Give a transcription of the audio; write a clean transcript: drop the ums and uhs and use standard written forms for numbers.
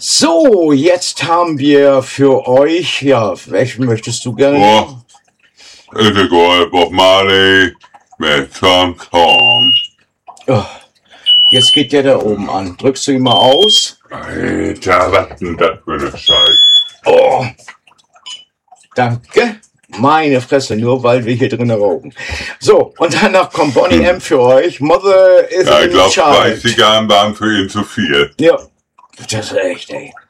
So, jetzt haben wir für euch, ja, welchen möchtest du gerne? Oh, ist egal, Bob Marley mit Tom Tom. Oh, jetzt geht der da oben an. Drückst du ihn mal aus? Alter, was denn das für eine Scheiße? Oh, danke. Meine Fresse, nur weil wir hier drinnen rauchen. So, und danach kommt Bonnie M für euch. Mother is Ja, in ich glaube, Child. 30 Jahren waren für ihn zu viel. Ja, das ist echt, ey.